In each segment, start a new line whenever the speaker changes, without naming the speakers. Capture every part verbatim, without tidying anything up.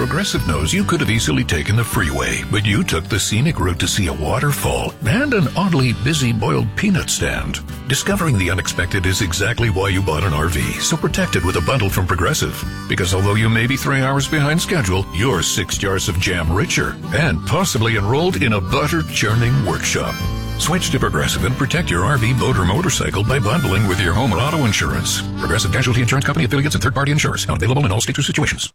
Progressive knows you could have easily taken the freeway, but you took the scenic route to see a waterfall and an oddly busy boiled peanut stand. Discovering the unexpected is exactly why you bought an R V, so protect it with a bundle from Progressive. Because although you may be three hours behind schedule, you're six jars of jam richer and possibly enrolled in a butter-churning workshop. Switch to Progressive and protect your R V, boat, or motorcycle by bundling with your home or auto insurance. Progressive Casualty Insurance Company affiliates and third-party insurers. Not available in all states or situations.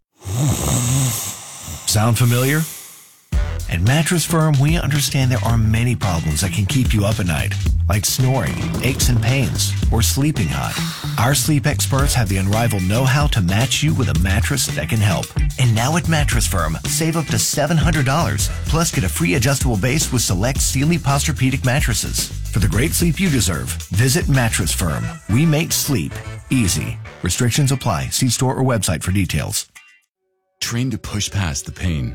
Sound familiar? At Mattress Firm, we understand there are many problems that can keep you up at night, like snoring, aches and pains, or sleeping hot. Our sleep experts have the unrivaled know-how to match you with a mattress that can help. And now at Mattress Firm, save up to seven hundred dollars, plus get a free adjustable base with select Sealy Posturepedic mattresses. For the great sleep you deserve, visit Mattress Firm. We make sleep easy. Restrictions apply. See store or website for details.
Train to push past the pain.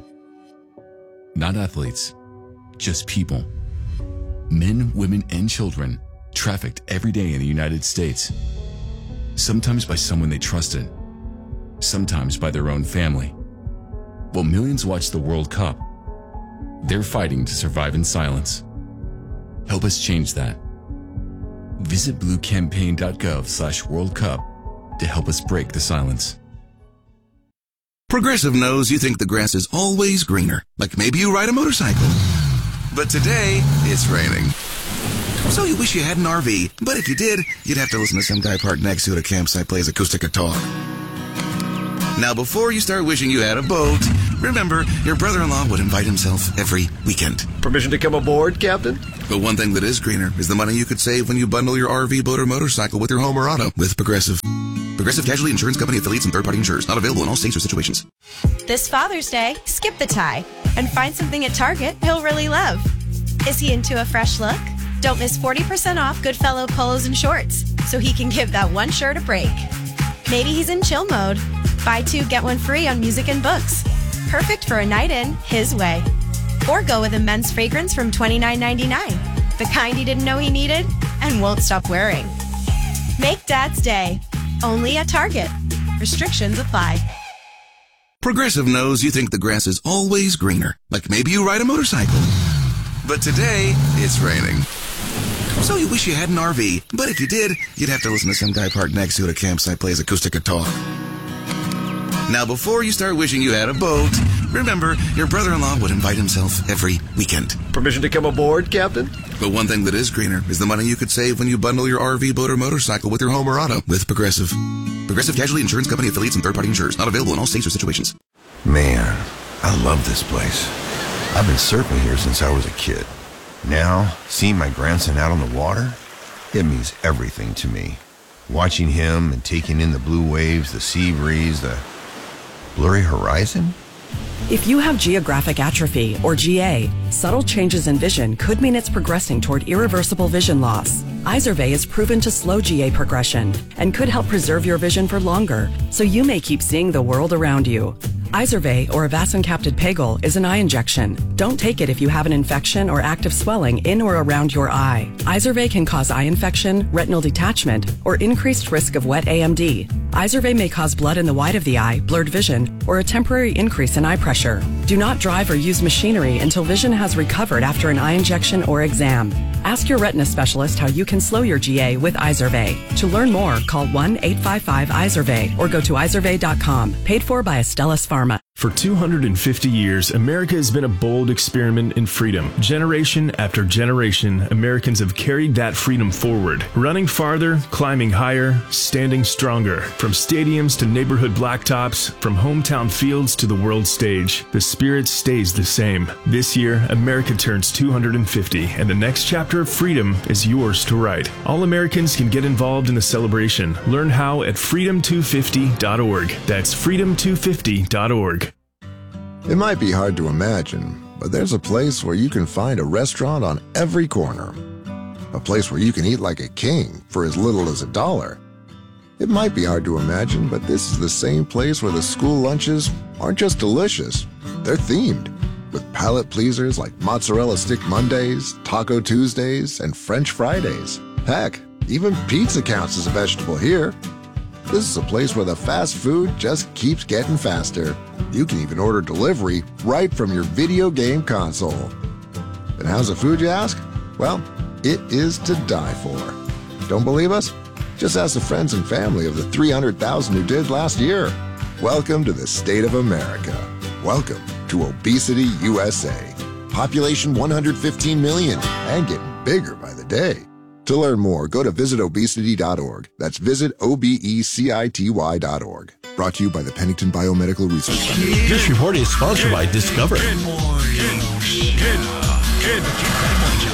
Not athletes, just people. Men, women, and children trafficked every day in the United States. Sometimes by someone they trusted, sometimes by their own family. While millions watch the World Cup, they're fighting to survive in silence. Help us change that. Visit bluecampaign.gov slash World Cup to help us break the silence.
Progressive knows you think the grass is always greener, like maybe you ride a motorcycle. But today, it's raining. So you wish you had an R V, but if you did, you'd have to listen to some guy parked next to it at a campsite plays acoustic guitar. Now, before you start wishing you had a boat, remember, your brother-in-law would invite himself every weekend.
Permission to come aboard, Captain?
But one thing that is greener is the money you could save when you bundle your R V, boat, or motorcycle with your home or auto with Progressive. Progressive Casualty Insurance Company affiliates and third-party insurers. Not available in all states or situations.
This Father's Day, skip the tie and find something at Target he'll really love. Is he into a fresh look? Don't miss forty percent off Goodfellow polos and shorts so he can give that one shirt a break. Maybe he's in chill mode. Buy two, get one free on music and books. Perfect for a night in his way. Or go with a men's fragrance from twenty-nine ninety-nine. The kind he didn't know he needed and won't stop wearing. Make Dad's Day. Only at Target. Restrictions apply.
Progressive knows you think the grass is always greener, like maybe you ride a motorcycle. But today, it's raining. So you wish you had an R V, but if you did, you'd have to listen to some guy parked next to it at a campsite plays acoustic guitar. Now, before you start wishing you had a boat, remember, your brother-in-law would invite himself every weekend.
Permission to come aboard, Captain?
But one thing that is greener is the money you could save when you bundle your R V, boat, or motorcycle with your home or auto with Progressive. Progressive Casualty Insurance Company affiliates and third-party insurers. Not available in all states or situations.
Man, I love this place. I've been surfing here since I was a kid. Now, seeing my grandson out on the water, it means everything to me. Watching him and taking in the blue waves, the sea breeze, the blurry horizon.
If you have geographic atrophy, or G A, subtle changes in vision could mean it's progressing toward irreversible vision loss. Izervay is proven to slow G A progression and could help preserve your vision for longer, so you may keep seeing the world around you. Izervay, or avacincaptad pegol, is an eye injection. Don't take it if you have an infection or active swelling in or around your eye. Izervay can cause eye infection, retinal detachment, or increased risk of wet A M D. Izervay may cause blood in the white of the eye, blurred vision, or a temporary increase in eye pressure. Do not drive or use machinery until vision has recovered after an eye injection or exam. Ask your retina specialist how you can slow your G A with Izervay. To learn more, call one eight five five Izervay or go to izervay dot com. Paid for by Astellas Pharma.
For two hundred fifty years, America has been a bold experiment in freedom. Generation after generation, Americans have carried that freedom forward, running farther, climbing higher, standing stronger. From stadiums to neighborhood blacktops, from hometown fields to the world stage, the spirit stays the same. This year, America turns two hundred fifty, and the next chapter of freedom is yours to write. All Americans can get involved in the celebration. Learn how at freedom two fifty dot org. That's freedom two fifty dot org.
It might be hard to imagine, but there's a place where you can find a restaurant on every corner. A place where you can eat like a king for as little as a dollar. It might be hard to imagine, but this is the same place where the school lunches aren't just delicious, they're themed, with palate pleasers like Mozzarella Stick Mondays, Taco Tuesdays, and French Fridays. Heck, even pizza counts as a vegetable here. This is a place where the fast food just keeps getting faster. You can even order delivery right from your video game console. And how's the food, you ask? Well, it is to die for. Don't believe us? Just ask the friends and family of the three hundred thousand who did last year. Welcome to the state of America. Welcome to Obesity U S A. Population one hundred fifteen million and getting bigger by the day. To learn more, go to visit obesity dot org. That's visit O B E C I T Y dot org. Brought to you by the Pennington Biomedical Research Center.
This report is sponsored by Discover.
Good morning. Good, good, good.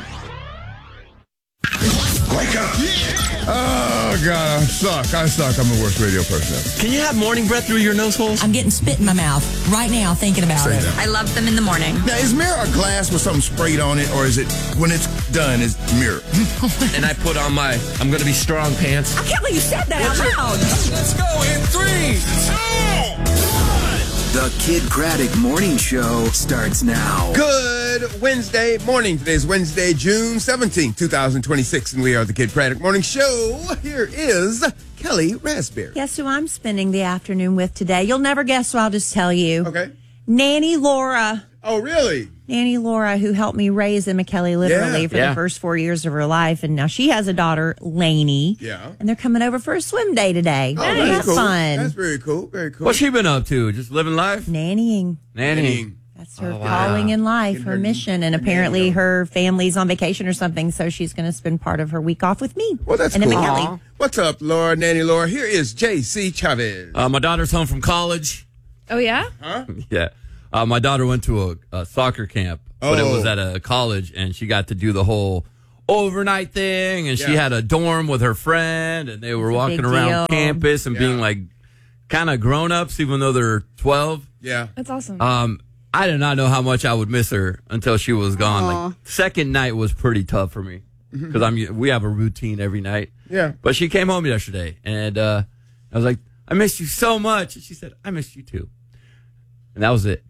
Wake up! Oh, God, I suck. I suck. I'm the worst radio person ever.
Can you have morning breath through your nose holes?
I'm getting spit in my mouth right now thinking about
Say
it.
that.
I love them in the morning.
Now, is mirror a glass with something sprayed on it, or is it, when it's done, is mirror?
And I put on my I'm going to be strong pants.
I can't believe you said that out loud.
Let's go in three, two, one.
The Kid Craddock Morning Show starts now.
Good Wednesday morning. Today's Wednesday, June seventeenth, twenty twenty-six, and we are the Kid Craddock Morning Show. Here is Kelly Raspberry.
Guess who I'm spending the afternoon with today? You'll never guess, so I'll just tell you.
Okay.
Nanny Laura.
Oh, really?
Nanny Laura, who helped me raise Emma Kelly literally
Yeah.
for
Yeah.
the first four years of her life. And now she has a daughter, Lainey.
Yeah.
And they're coming over for a swim day today.
Oh,
That's
that's cool.
fun.
That's very cool. Very cool.
What's she been up to? Just living life?
Nannying.
Nannying.
That's her
Oh, wow.
calling in life,
Getting
her
her-
mission. And
her
apparently
nanny
her family's on vacation or something, so she's going to spend part of her week off with me.
Well, that's
and
cool.
Emma Kelly.
What's up, Laura, Nanny Laura? Here is J C Chavez.
Uh, my daughter's home from college.
Oh, yeah?
Huh?
Yeah. Uh, my daughter went to a, a soccer camp, but it was
Oh.
at a college, and she got to do the whole overnight thing, and she
Yeah.
had a dorm with her friend, and they were
It's a
walking
big
around
deal.
campus and
Yeah.
being like kind of grown-ups, even though they're twelve.
Yeah.
That's awesome.
Um, I did not know how much I would miss her until she was gone.
Aw.
Like second night was pretty tough for me because I'm we have a routine every night.
Yeah.
But she came home yesterday, and uh, I was like, "I missed you so much," and she said, "I missed you too." And that was it.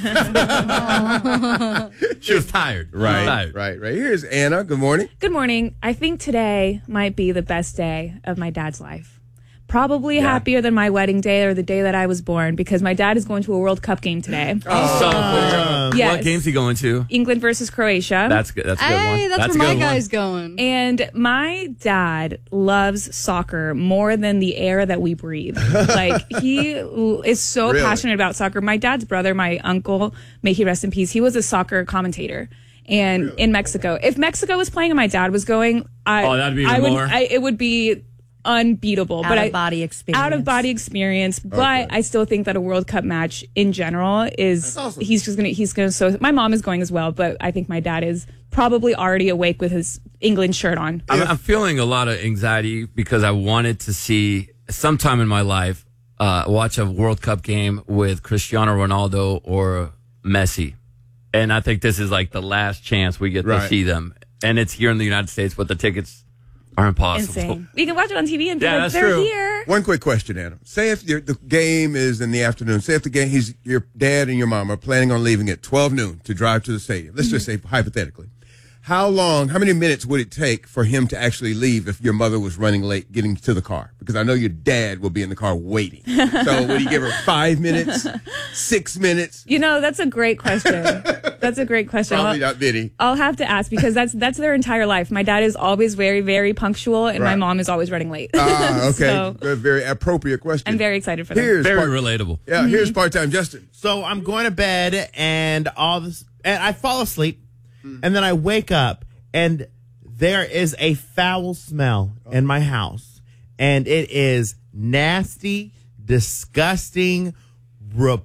She was tired. She was
Right,
tired.
right, right. Here's Anna. Good morning.
Good morning. I think today might be the best day of my dad's life. Probably
Yeah.
happier than my wedding day or the day that I was born because my dad is going to a World Cup game today.
Oh, so cool.
Yes.
What game's he going to?
England versus Croatia.
That's good. That's a good one.
Hey, that's,
That's a
where my
good one.
guy's going.
And my dad loves soccer more than the air that we breathe. Like, he is so
Really?
passionate about soccer. My dad's brother, my uncle, may he rest in peace, he was a soccer commentator. And in Mexico, if Mexico was playing and my dad was going, I,
Oh, that'd be even
I would,
more.
I, it would be unbeatable.
Out
but
of
I,
body experience.
Out of body experience. But
Okay.
I still think that a World Cup match in general is,
awesome.
he's just going to, he's going to, so my mom is going as well, but I think my dad is probably already awake with his England shirt on.
I'm, I'm feeling a lot of anxiety because I wanted to see sometime in my life uh, watch a World Cup game with Cristiano Ronaldo or Messi, and I think this is like the last chance we get to
Right.
see them. And it's here in the United States, but the tickets are impossible.
Insane. You can watch it on T V and be
Yeah,
like,
that's
they're
true.
here.
One quick question, Anna. Say if your, the game is in the afternoon. Say if the game, he's your dad and your mom are planning on leaving at twelve noon to drive to the stadium. Let's just say hypothetically. How long, how many minutes would it take for him to actually leave if your mother was running late getting to the car? Because I know your dad will be in the car waiting. So would he give her five minutes, six minutes?
You know, that's a great question. That's a great question.
Probably
I'll,
not many.
I'll have to ask because that's that's their entire life. My dad is always very, very punctual, and my
Right.
mom is always running late.
Ah, okay.
So
Very, very appropriate question.
I'm very excited for them.
Here's
Very
part-
relatable.
Yeah, here's part-time Justin.
So I'm going to bed and all this, and I fall asleep, and then I wake up, and there is a foul smell in my house, and it is nasty, disgusting, rep-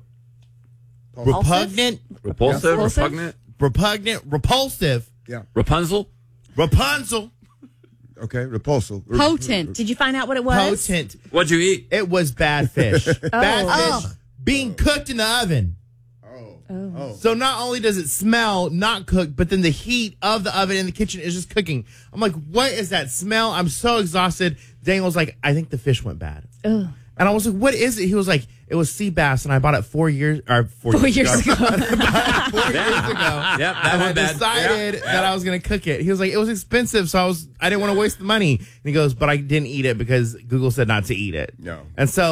repugnant,
Repulsive,
Repulsive?
repugnant,
repugnant, repulsive,
Yeah.
Rapunzel.
Rapunzel,
Okay, repulsive.
Potent.
Did you find out what it was?
potent.
What'd you eat?
It was bad fish. Bad
Oh.
fish being cooked in the oven.
Oh. Oh.
So not only does it smell not cooked, but then the heat of the oven in the kitchen is just cooking. I'm like, what is that smell? I'm so exhausted. Daniel was like, I think the fish went bad.
Ugh.
And I was like, what is it? He was like, it was sea bass, and I bought it four years or four,
Four years ago.
four years ago.
Yep, that
and I
went bad.
decided
Yep.
that I was going to cook it. He was like, it was expensive, so I was I didn't want to waste the money. And he goes, but I didn't eat it because Google said not to eat it.
No.
And so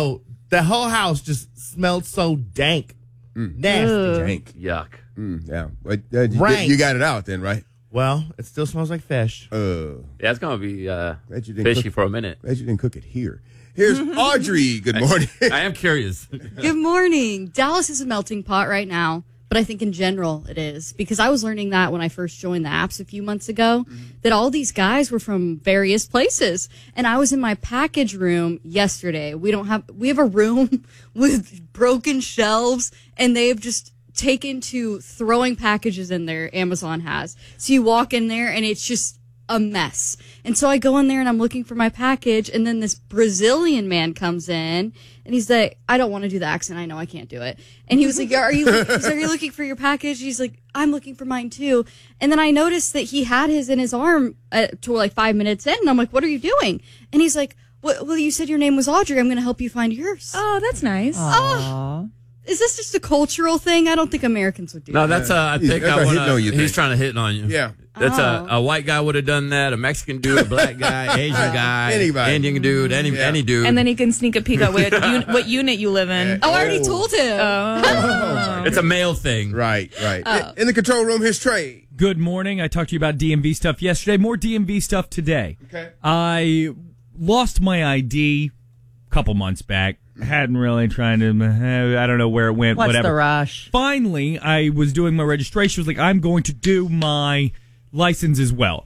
The whole house just smelled so dank. Nasty.
Ugh. Dank.
Yuck.
Mm, yeah. But, uh, you,
Rank.
you got it out then, right?
Well, it still smells like fish.
Uh,
Yeah, it's going to be uh,
glad you didn't
fishy
cook-
for a minute.
Glad you didn't cook it here. Here's Audrey. Good morning.
I am curious.
Good morning. Dallas is a melting pot right now, but I think in general it is, because I was learning that when I first joined the apps a few months ago, that all these guys were from various places. And I was in my package room yesterday. We don't have, we have a room with broken shelves, and they have just taken to throwing packages in there. Amazon has. So you walk in there and it's just a mess. And so I go in there and I'm looking for my package, and then this Brazilian man comes in and he's like, I don't want to do the accent. I know I can't do it. And he was like, are you, he's like, are you looking for your package? He's like, I'm looking for mine too. And then I noticed that he had his in his arm uh, to like five minutes in. And I'm like, what are you doing? And he's like, well, well you said your name was Audrey. I'm going to help you find yours.
Oh, that's nice.
Oh, is this just a cultural thing? I don't think Americans would do
No,
that.
that's, uh, I think
That's
I
a
wanna,
hitting on you
he's
thing.
trying to hit on you.
Yeah.
That's
Oh.
a, a white guy would have done that, a Mexican dude, a black guy, Asian guy,
Anybody.
Indian dude, any
Yeah.
any dude.
And then he can sneak a peek at what, un- what unit you live in.
Oh, I already told him.
Oh.
It's a male thing.
Right, right.
Oh.
In the control room, here's Trey.
Good morning. I talked to you about D M V stuff yesterday. More D M V stuff today.
Okay.
I lost my I D a couple months back. Hadn't really tried to, I don't know where it went,
What's
whatever.
the rush?
Finally, I was doing my registration. I was like, I'm going to do my license as well.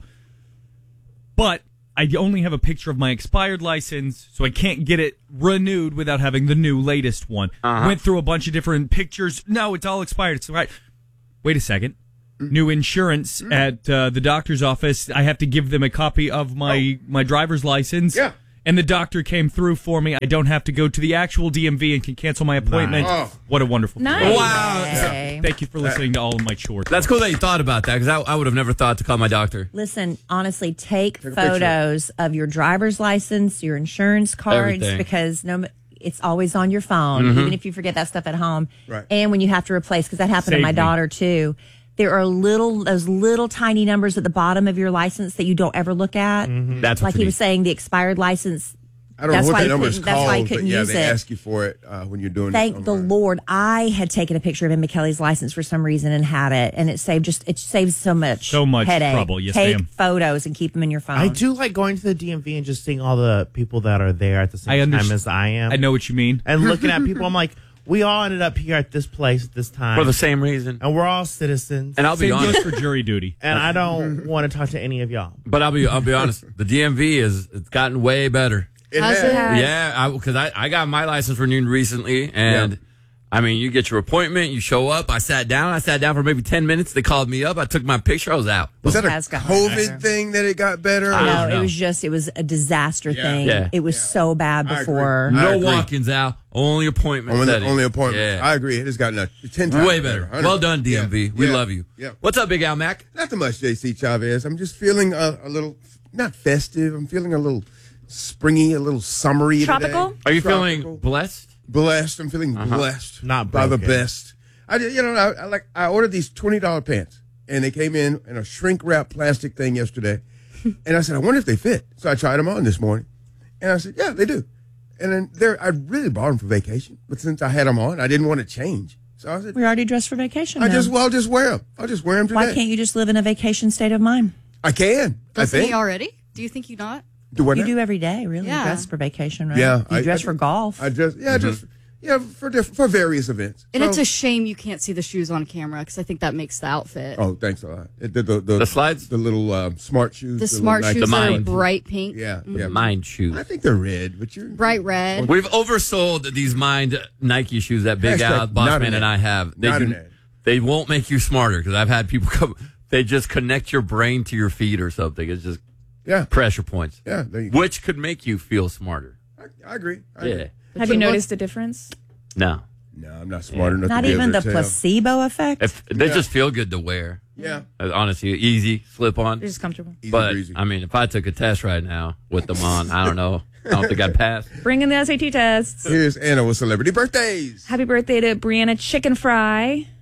But I only have a picture of my expired license, so I can't get it renewed without having the new latest one.
Uh-huh.
Went through a bunch of different pictures. No, it's all expired. It's all right. Wait a second. New insurance at uh, the doctor's office. I have to give them a copy of my, my driver's license.
Yeah.
And the doctor came through for me. I don't have to go to the actual D M V and can cancel my appointment.
Nice. Oh.
What a wonderful thing.
Nice.
Wow.
Hey.
Thank you for listening to all of my chores.
That's cool that you thought about that, because I, I would have never thought to call my doctor.
Listen, honestly, take,
Take a picture.
photos of your driver's license, your insurance cards,
Everything.
because no, it's always on your phone,
Mm-hmm.
even if you forget that stuff at home.
Right.
And when you have to replace, because that happened to
Save
my
me.
daughter too. There are little, those little tiny numbers at the bottom of your license that you don't ever look at.
That's what
Like
you
he
need.
was saying, the expired license.
I don't know
That's
what
why
that
he
number is
couldn't- that's why he
called, but
couldn't
yeah,
use
they
it.
ask you for it uh, when you're doing
Thank
it.
the
online.
Lord, I had taken a picture of Emma Kelly's license for some reason and had it, and it saved just it saves so much
So much
headache.
trouble. Yes,
Take
ma'am.
photos and keep them in your phone.
I do like going to the D M V and just seeing all the people that are there at the
I
same time
underst-
as I am.
I know what you mean.
And looking at people, I'm like, we all ended up here at this place at this time.
For the same reason.
and we're all citizens.
And I'll be
Same
honest.
goes for jury duty.
and I don't want to talk to any of y'all.
But I'll be I'll be honest. The D M V is it's gotten way better.
It
How's
has.
it have-
Yeah, because I, I, got my license renewed recently, and
Yeah.
I mean, you get your appointment, you show up. I sat down. I sat down for maybe ten minutes. They called me up. I took my picture. I was out.
Was that a
has gotten
COVID
better.
thing that it got better?
I
No,
don't know.
it was just it was a disaster
Yeah.
thing.
Yeah.
It was so bad
I agree.
before.
I
No
agree.
walk-ins out. Only appointment
Only,
setting.
only appointment.
Yeah.
I agree. It has gotten a ten times
Way better.
better.
Well done, D M V.
Yeah.
We
Yeah.
love you.
Yeah.
What's up, Big Al Mac?
Not too much, J C Chavez. I'm just feeling a, a little, not festive. I'm feeling a little springy, a little summery
Tropical?
today.
Are you
Tropical.
feeling blessed?
Blessed. I'm feeling
Uh-huh.
blessed.
Not
by the
broken.
best. I did, you know, I, I like I ordered these twenty dollar pants, and they came in in a shrink wrap plastic thing yesterday, and I said, I wonder if they fit. So I tried them on this morning, and I said, yeah, they do. And then there, I really bought them for vacation, but since I had them on, I didn't want to change. So I said,
We're already dressed for vacation.
I
now.
just well, I'll just wear them. I'll just wear them today.
Why can't you just live in a vacation state of mind?
I can. I
Doesn't
think.
he already? Do you think you not?
Do what
You
now?
do every day, really.
Yeah.
You dress for vacation, right?
Yeah,
You
I-
dress
I-
for golf.
I just yeah, just yeah for diff- for various events.
And
So-
it's a shame you can't see the shoes on camera, because I think that makes the outfit.
oh, thanks a lot. The the the,
The slides?
the little um, smart shoes,
the
little
smart
Nike
shoes that are
Mind.
bright pink.
Yeah, yeah.
Mind shoes.
I think they're red, but you're
Bright red.
We've oversold these Mind Nike shoes that Big
Hashtag
Al,
not
Bossman,
an
and
ad.
I have. They
Not
do,
an ad.
They won't make you smarter, because I've had people come. They just connect your brain to your feet or something. It's just
yeah,
pressure points.
yeah. There you go.
Which could make you feel smarter.
I, I agree. I
Yeah.
agree.
Have
So
you
what-
noticed a difference?
No.
No, I'm not smart enough.
Not
to be
even
able
the
to tell.
placebo effect.
If they
Yeah.
just feel good to wear.
Yeah,
Uh, Honestly, easy, slip on.
They're just comfortable.
easy
But,
breezy.
I mean, if I took a test right now with them on, I don't know. I don't think I'd pass.
Bring in the S A T tests.
Here's Anna with celebrity birthdays.
Happy birthday to Brianna Chicken Fry.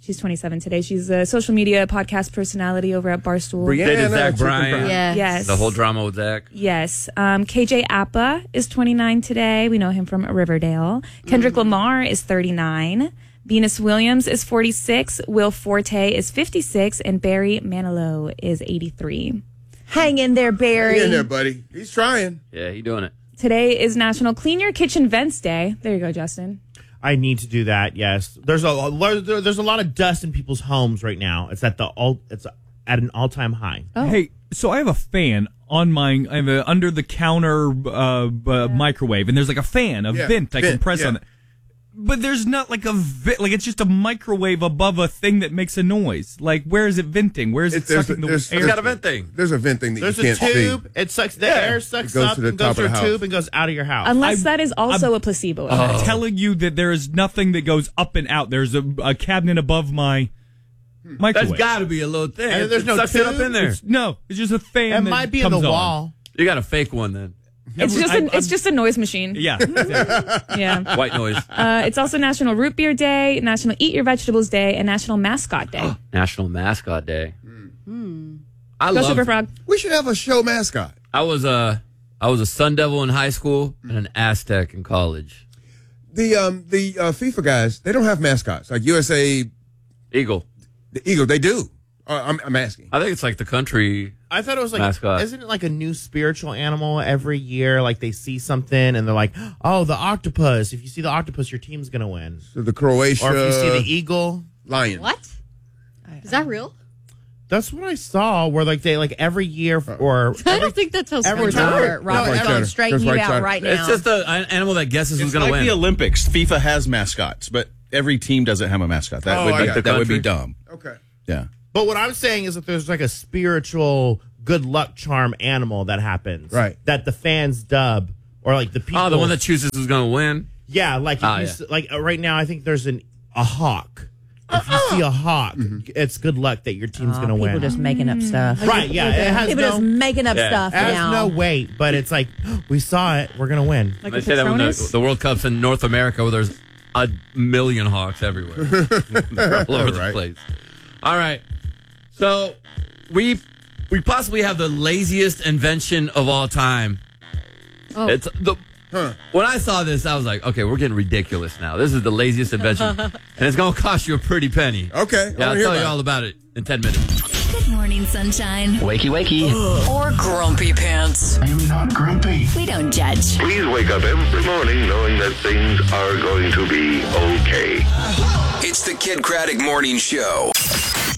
She's twenty-seven today. She's a social media podcast personality over at Barstool.
Dated Zach Bryan.
Yes. yes.
The whole drama with Zach.
Yes. Um, K J Appa is twenty-nine today. We know him from Riverdale. Kendrick Lamar is thirty-nine. Venus Williams is forty-six. Will Forte is fifty-six. And Barry Manilow is eighty-three.
Hang in there, Barry.
Hang in there, buddy. He's trying.
Yeah, he's doing it.
Today is National Clean Your Kitchen Vents Day. There you go, Justin.
I need to do that. Yes, there's a there's a lot of dust in people's homes right now. It's at the all it's at an all time high.
Oh. Hey, so I have a fan on my I have a under the counter uh, uh, yeah. microwave, and there's like a fan, a
yeah,
vent I
vent,
can press
yeah.
on it. But there's not like a vent, like it's just a microwave above a thing that makes a noise. Like, where is it venting? Where is it,
it
sucking
a,
the
there's,
air?
It's got a vent thing.
There's a vent thing that
there's
you can't
see. There's a tube.
See.
It sucks. The
yeah.
air sucks
it goes
up
to the
and
top
goes through
of
a
the
tube
house.
and goes out of your house.
Unless
I'm,
that is also
I'm,
a placebo.
I'm
effect.
telling you that there is nothing that goes up and out. There's a, a cabinet above my microwave.
That's got to be a little thing.
And there's
it
no
sucks
tube?
it up in there.
It's, no, it's just a fan.
It
that
might be in
comes
the
on.
wall.
You got a fake one then.
It's just
I'm,
a, it's
I'm,
just a noise machine.
Yeah.
yeah.
White noise.
Uh, it's also National Root Beer Day, National Eat Your Vegetables Day, and National Mascot Day.
National Mascot Day.
Mm.
I
Go
love.
Super Frog.
We should have a show mascot.
I was a I was a Sun Devil in high school and an Aztec in college.
The um the uh, FIFA guys, they don't have mascots like U S A
Eagle.
The Eagle, they do. Uh, I'm, I'm asking.
I think it's like the country.
I thought it was like,
mascot.
Isn't it like a new spiritual animal every year? Like they see something and they're like, oh, the octopus. If you see the octopus, your team's going to win.
So the Croatia.
Or if you see the eagle.
Lion.
What? Is that real?
That's what I saw where like they like every year or.
I
every,
don't think that's how
every
sports
time.
work.
Robert's
No,
going
cheddar.
straighten
Just
you
white
out
cheddar.
right now.
It's just a, an animal that guesses who's
It's
going
like
to win.
the Olympics. FIFA has mascots, but every team doesn't have a mascot. That
Oh,
would
I
be,
got it.
that would be
Country.
dumb.
Okay.
Yeah.
But what I'm saying is that there's like a spiritual good luck charm animal that happens.
Right.
That the fans dub or like the people.
Oh, the one that chooses who's going to win.
Yeah, like if
Oh,
you
yeah.
s- like uh, right now I think there's an a hawk. If you see a hawk, it's good luck that your team's
Oh,
going to
people
win.
just making up stuff.
Right, yeah. It has
People
no,
just making up
Yeah.
stuff
it has
now.
no weight, but it's like, we saw it, we're going to win.
Like
They
a
say that when the,
Patronus?
the World Cup's in North America where there's a million hawks everywhere. They're all over the
Right.
place. All right. So we we possibly have the laziest invention of all time.
Oh.
It's the When I saw this, I was like, okay, we're getting ridiculous now. This is the laziest invention. And it's going to cost you a pretty penny.
Okay.
Yeah, I'll
hear
tell you
about
all about it in ten minutes.
Good morning, sunshine.
Wakey, wakey.
Or grumpy pants.
I am not grumpy.
We don't judge.
Please wake up every morning knowing that things are going to be okay.
It's the Kid Craddock Morning Show.